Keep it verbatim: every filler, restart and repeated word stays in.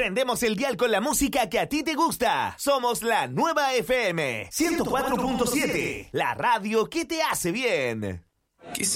Prendemos el dial con la música que a ti te gusta. Somos la Nueva F M ciento cuatro punto siete, la radio que te hace bien. Quise